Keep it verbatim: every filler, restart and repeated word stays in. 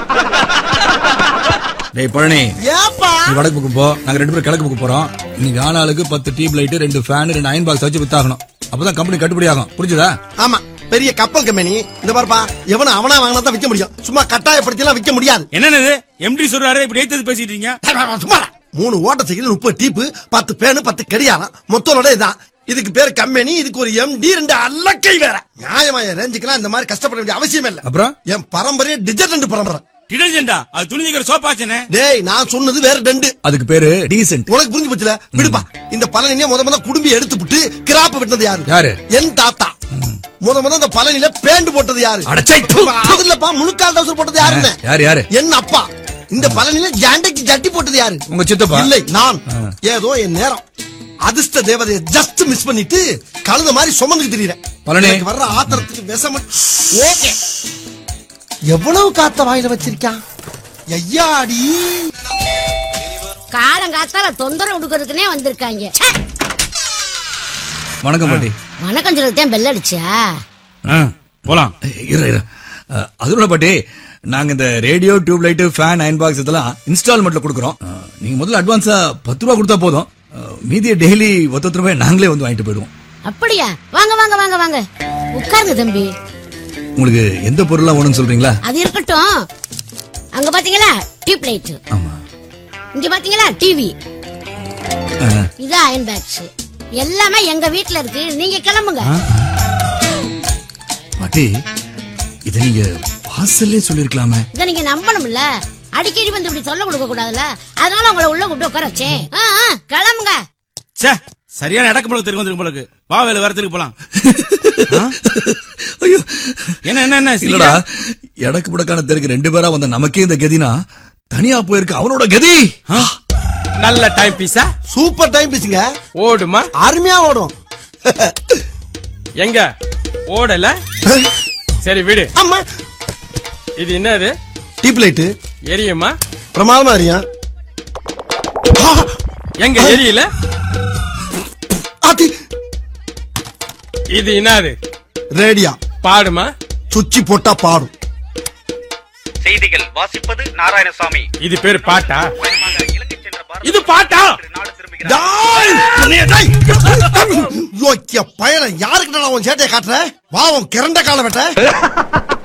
டேய் பழனி, ஏப்பா நீ வடக்கு பக்கம் போ, நாங்க ரெண்டு பேரும் கிழக்கு பக்கம் போறோம். இன்னைக்கு ஆளாளுக்கு பத்து டியூப் லைட், ரெண்டு ஃபேன், ரெண்டு அயன் பாக்ஸ் வச்சு வித்தாகணும். அப்பதான் கம்பெனி கட்டுப்படி ஆகும். புரிஞ்சுதா? ஆமா, பெரிய கப்பல் கம்பெனி. இந்த பாருப்பா, எவன அவனா வாங்கினா தான் விக்க முடியும். சும்மா கட்டாயப்படுத்தி எல்லாம் விக்க முடியாது. என்னது எம்டி சொல்றாரு, இப்படி ஏத்தது பேசிட்டு இருக்கீங்க? சும்மா மூணு ஓட்ட சைக்கிள், முப்பது டீப்பு, பத்து பேனு, பத்து கடியாரம், மொத்தோட இதான். இதுக்கு பேரு கம்பெனி, இதுக்கு ஒரு எம்டி, ரெண்டு அல்லக்கை வேற. நியாயமாய ரேஞ்சுக்கெல்லாம் இந்த மாதிரி கஷ்டப்பட வேண்டிய அவசியமே இல்ல. அப்புறம் என் பரம்பரையே டிஜர்டன்ட் பரம்பரை. டிடர்ஜென்டா? அது துணிக்கிற சோப்பாச்சனே. டேய், நான் சொன்னது வேற டெண்டு. அதுக்கு பேரு டீசென்ட். உனக்கு புரிஞ்சு போச்சுல? விடுப்பா. இந்த பழனியே முத முத குடும்பி எடுத்து விட்டு கிராப்ப விட்டது யாரு? யாரு? என் தாத்தா. முத முத இந்த பழனியில பேண்ட் போட்டது யாரு? அதுலப்பா முழுக்கால் டவுசர் போட்டது யாருன்னு? யாரு யாரு? என் அப்பா. இந்த பழனியில ஜாண்டைக்கு ஜட்டி போட்டது யாரு? உங்க சித்தப்பா. இல்லை, நான். ஏதோ என் நேரம் அதிர்ஷ்ட தேவதையை ஜஸ்ட் மிஸ் பண்ணிட்டு கழுத மாதிரி சுமந்துட்டு திரியறேன். பழனி வர்ற ஆத்திரத்துக்கு விஷம். ஓகே, எவ்வளவு காத்த வாயில வச்சிருக்கான் ஐயாடி. காலங்காத்தால தொந்தரவு கொடுக்கறதுக்குனே வந்திருக்காங்க. வணக்கம் பாட்டி. வணக்கம் சொல்றதுதான் பெல் அடிச்சா? போலாம். இரு இரு. அதுல பாட்டி, நாங்க இந்த radio, tube light, fan, iron box இதெல்லாம் இன்ஸ்டால்மெண்ட்ல கொடுக்குறோம். நீங்க முதல்ல அட்வான்ஸா பத்து ரூபா கொடுத்தா போதும். மீதிய டெய்லி ஒத்த ரூபாய் நாங்களே வந்து வாங்கிட்டு போயிடுவோம். அப்படியா? வாங்க வாங்க வாங்க வாங்க, உட்காருங்க தம்பி. உங்களுக்கு எந்த பொருள்லாம் வேணும்னு சொல்றீங்களா? அது இருக்கட்டும். அங்க பாத்தீங்களா டியூப் லைட், ஆமா. இங்க பாத்தீங்களா டிவி, இது அயன் பாக்ஸ், எல்லாமே எங்க வீட்டுல இருக்கு. நீங்க கிளம்புங்க. பாட்டி, இத நீங்க வாசல்லே சொல்லிருக்கலாமே. இத நீங்க நம்பணும்ல, அடிக்கடி வந்து இப்படி சொல்ல கொடுக்க கூடாதுல்ல. அதனால உங்களை உள்ள கூப்பிட்டு உட்கார வச்சேன். கிளம்புங்க. சே, சரியான இடக்கு போல தெரியும் வந்துருக்கு போலக்கு. வா, வேலை வரத்துக்கு போலாம். ஐயோ, என்ன என்ன என்ன இல்லடா, எடக்கு புடக்கான தெருக்கு ரெண்டு பேரா வந்த நமக்கே இந்த கதினா, தனியா போயிருக்கு அவனோட கதி. நல்ல டைம் பீஸா? Super time பீஸுங்க. ஓடுமா? அருமையா ஓடும். எங்க ஓடல? சரி விடு. அம்மா, இது என்னது? Tube light. எரியுமா? பிரமாதமா எரியும். எங்க எரியல? இது என்னது? ரேடியா. பாடுமா? சுச்சி போட்டா பாடும். செய்திகள் வாசிப்பது நாராயணசாமி. இது பேரு பாட்டா? இது பாட்டா? பயணம் யாருக்கிட்ட நான் உன் சேட்டையை காட்டுறேன்? வா, உன் கிறண்ட கால வெட்ட.